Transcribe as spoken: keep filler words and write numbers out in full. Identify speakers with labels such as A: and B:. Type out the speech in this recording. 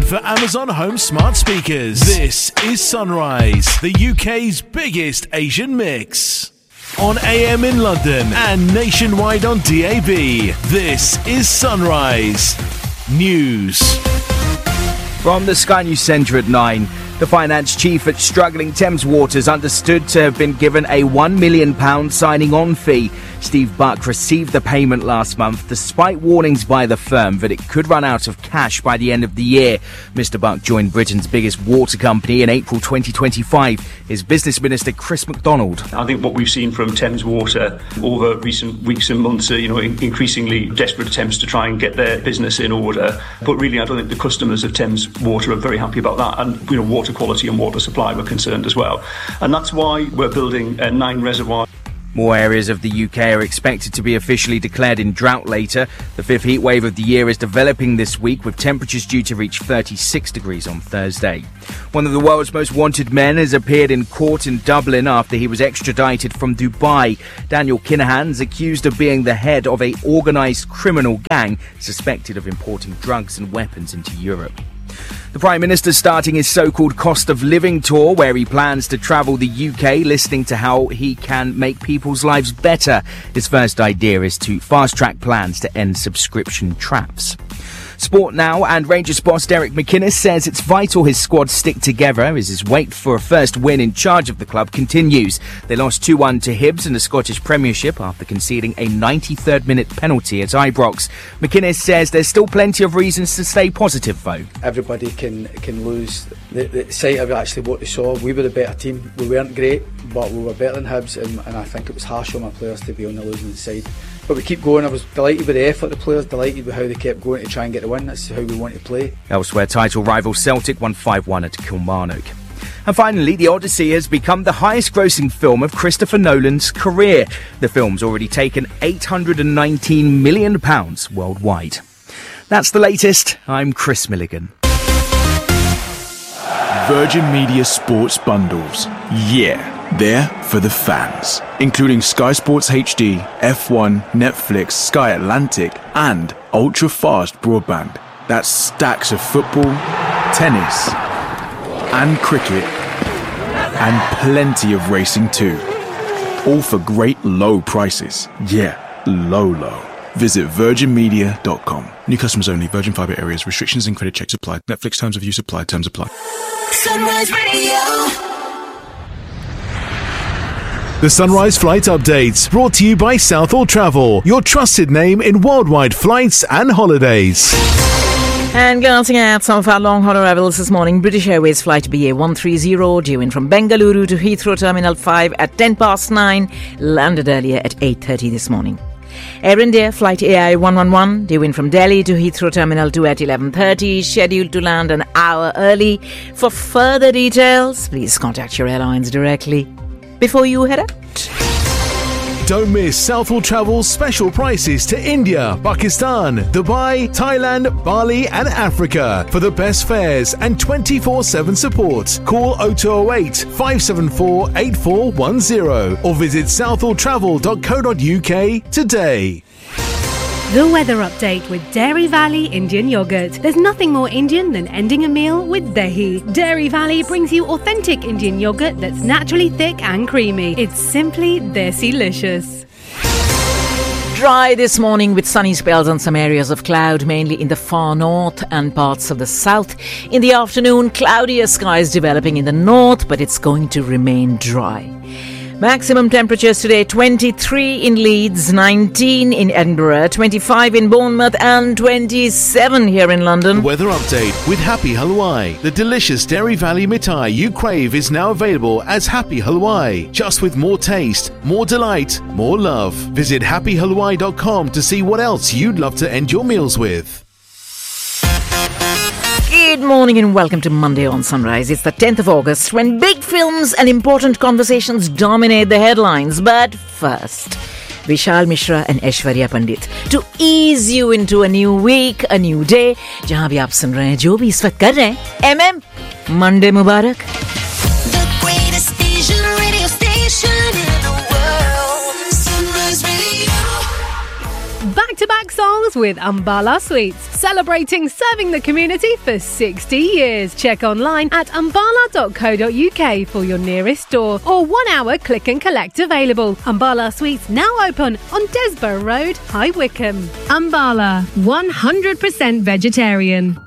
A: for Amazon Home smart speakers. This is Sunrise, the U K's biggest Asian mix. On A M in London and nationwide on D A B, this is Sunrise News.
B: From the Sky News Centre at nine, the finance chief at struggling Thames Waters understood to have been given a one million pounds signing-on fee. Steve Buck received the payment last month despite warnings by the firm that it could run out of cash by the end of the year. Mister Buck joined Britain's biggest water company in April twenty twenty-five. His Business Minister Chris MacDonald.
C: I think what we've seen from Thames Water over recent weeks and months are, you know, increasingly desperate attempts to try and get their business in order. But really, I don't think the customers of Thames Water are very happy about that. And, you know, water quality and water supply were concerned as well. And that's why we're building uh, nine reservoirs.
B: More areas of the U K are expected to be officially declared in drought later. The fifth heat wave of the year is developing this week, with temperatures due to reach thirty-six degrees on Thursday. One of the world's most wanted men has appeared in court in Dublin after he was extradited from Dubai. Daniel Kinahan is accused of being the head of a organised criminal gang suspected of importing drugs and weapons into Europe. The Prime Minister starting his so-called cost of living tour, where he plans to travel the U K, listening to how he can make people's lives better. His first idea is to fast-track plans to end subscription traps. Sport now, and Rangers boss Derek McInnes says it's vital his squad stick together as his wait for a first win in charge of the club continues. They lost two one to Hibs in the Scottish Premiership after conceding a ninety-third minute penalty at Ibrox. McInnes says there's still plenty of reasons to stay positive, though.
D: Everybody can can lose the, the sight of actually what they saw. We were the better team. We weren't great, but we were better than Hibs, and, and I think it was harsh on my players to be on the losing side. But we keep going. I was delighted with the effort of the players, delighted with how they kept going to try and get the win. That's how we want to play.
B: Elsewhere, title rival Celtic won five one at Kilmarnock. And finally, The Odyssey has become the highest grossing film of Christopher Nolan's career. The film's already taken eight hundred nineteen million pounds worldwide. That's the latest. I'm Chris Milligan.
A: Virgin Media Sports Bundles. Yeah. They're for the fans, including Sky Sports H D, F one, Netflix, Sky Atlantic, and ultra-fast broadband. That's stacks of football, tennis, and cricket, and plenty of racing too. All for great low prices. Yeah, low, low. Visit virgin media dot com. New customers only. Virgin Fibre areas. Restrictions and credit checks apply. Netflix terms of use apply. Terms apply.
E: Sunrise Radio.
A: The Sunrise Flight Updates, brought to you by Southall Travel, your trusted name in worldwide flights and holidays.
F: And glancing at some of our long-haul arrivals this morning, British Airways flight B A one thirty due in from Bengaluru to Heathrow Terminal five at ten past nine, landed earlier at eight thirty this morning. Air India flight A I one eleven due in from Delhi to Heathrow Terminal two at eleven thirty, scheduled to land an hour early. For further details, please contact your airlines directly before you head out.
A: Don't miss Southall Travel's special prices to India, Pakistan, Dubai, Thailand, Bali and Africa. For the best fares and twenty-four seven support, call oh two oh eight, five seven four, eight four one oh or visit southall travel dot co dot uk today.
G: The weather update with Dairy Valley Indian Yogurt. There's nothing more Indian than ending a meal with dahi. Dairy Valley brings you authentic Indian yogurt that's naturally thick and creamy. It's simply desi-licious.
F: Dry this morning with sunny spells on some areas of cloud, mainly in the far north and parts of the south. In the afternoon, cloudier skies developing in the north, but it's going to remain dry. Maximum temperatures today, twenty-three in Leeds, nineteen in Edinburgh, twenty-five in Bournemouth and twenty-seven here in London.
A: Weather update with Happy Halwai. The delicious Dairy Valley mithai you crave is now available as Happy Halwai. Just with more taste, more delight, more love. Visit happy halwai dot com to see what else you'd love to end your meals with.
F: Good morning and welcome to Monday on Sunrise. It's the tenth of August when big films and important conversations dominate the headlines. But first, Vishal Mishra and Aishwarya Pandit to ease you into a new week, a new day. जहां भी आप सुन रहे हैं, जो भी इस वक्त कर रहे हैं, M M, Monday Mubarak.
E: The greatest Asian radio station in the world, Sunrise Radio.
G: Back-to-back songs with Ambala Sweets. celebrating serving the community for sixty years. Check online at umbala dot co dot uk for your nearest store or one hour click and collect available. Umbala Sweets now open on Desborough Road, High Wycombe. Umbala, one hundred percent vegetarian.